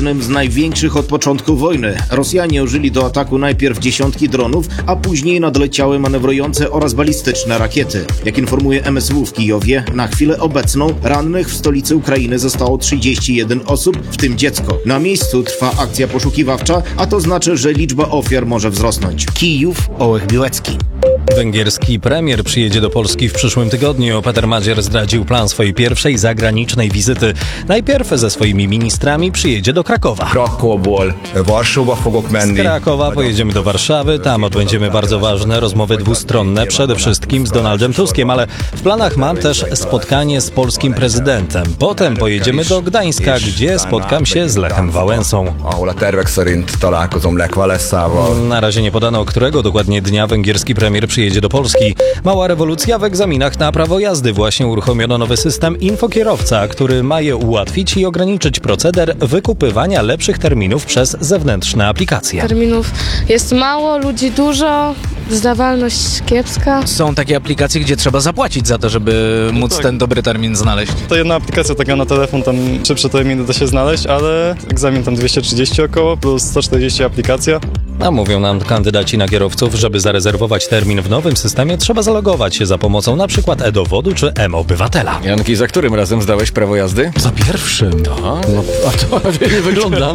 jednym z największych od początku wojny. Rosjanie użyli do ataku najpierw dziesiątki dronów, a później nadleciały manewrujące oraz balistyczne rakiety. Jak informuje MSW w Kijowie, na chwilę obecną rannych w stolicy Ukrainy zostało 31 osób, w tym dziecko. Na miejscu trwa akcja poszukiwawcza, a to znaczy, że liczba ofiar może wzrosnąć. Kijów, Ołech Biłecki. Węgierski premier przyjedzie do Polski w przyszłym tygodniu. Peter Madzier zdradził plan swojej pierwszej zagranicznej wizyty. Najpierw ze swoimi ministrami przyjedzie do Krakowa. Z Krakowa pojedziemy do Warszawy. Tam odbędziemy bardzo ważne rozmowy dwustronne, przede wszystkim z Donaldem Tuskiem, ale w planach mam też spotkanie z polskim prezydentem. Potem pojedziemy do Gdańska, gdzie spotkam się z Lechem Wałęsą. Na razie nie podano, którego dokładnie dnia węgierski premier przyjedzie do Polski. Mała rewolucja w egzaminach na prawo jazdy. Właśnie uruchomiono nowy system infokierowca, który ma je ułatwić i ograniczyć proceder wykupywania lepszych terminów przez zewnętrzne aplikacje. Terminów jest mało, ludzi dużo, zdawalność kiepska. Są takie aplikacje, gdzie trzeba zapłacić za to, żeby móc ten dobry termin znaleźć. To jedna aplikacja taka na telefon, tam szybsze terminy da się znaleźć, ale egzamin tam 230 około, plus 140 aplikacja. A mówią nam kandydaci na kierowców, żeby zarezerwować termin w nowym systemie, trzeba zalogować się za pomocą np. e-dowodu czy m-obywatela. Janki, za którym razem zdałeś prawo jazdy? Za pierwszym. No, a to nie wyglądam.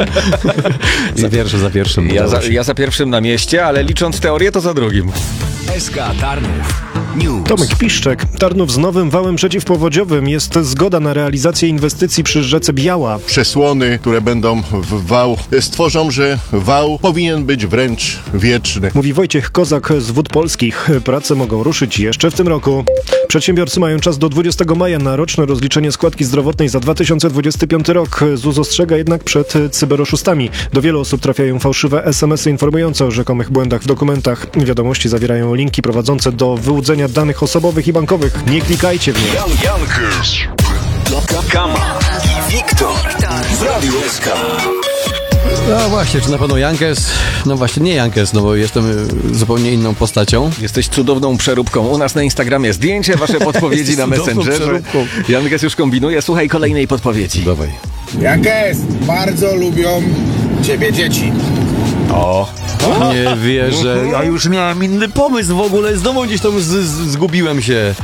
Za pierwszym. Ja za pierwszym na mieście, ale licząc teorię, to za drugim. SK Tarnów News. Tomek Piszczek. Tarnów z nowym wałem przeciwpowodziowym. Jest zgoda na realizację inwestycji przy rzece Biała. Przesłony, które będą w wał, stworzą, że wał powinien być wręcz wieczny. Mówi Wojciech Kozak z Wód Polskich. Prace mogą ruszyć jeszcze w tym roku. Przedsiębiorcy mają czas do 20 maja na roczne rozliczenie składki zdrowotnej za 2025 rok. ZUS ostrzega jednak przed cyberoszustami. Do wielu osób trafiają fałszywe SMS-y informujące o rzekomych błędach w dokumentach. Wiadomości zawierają linki prowadzące do wyłudzenia danych osobowych i bankowych. Nie klikajcie w nie. Jankers, Kama i Wiktor w Radiu SK. No właśnie, czy na pewno Jankes? No właśnie, nie Jankes, no bo jestem zupełnie inną postacią. Jesteś cudowną przeróbką. U nas na Instagramie zdjęcie, wasze podpowiedzi na Messengerze. Jankes już kombinuje. Słuchaj kolejnej podpowiedzi. Dawaj. Jankes, bardzo lubią ciebie dzieci. Nie wierzę. Ja już miałem inny pomysł w ogóle. Znowu gdzieś tam zgubiłem się.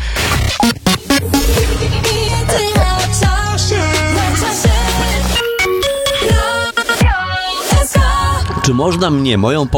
Czy można mnie, moją